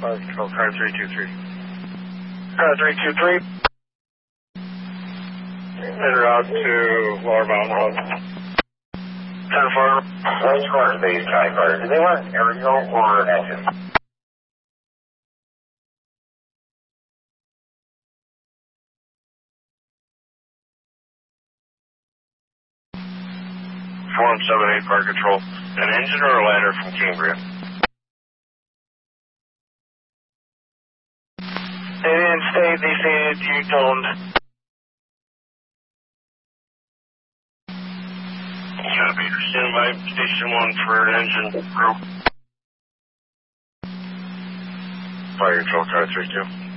Fire Control, car 323. Car 323. En route to Lower Mountain Road. 10-4. Which one of these tri-cars? Do they want aerial or engine? Form 7-8 Fire Control. An engine or a ladder from Cambria? They didn't state, they said you don't. Copy. Stand by Station 1 for an engine group. Fire Control, car 32.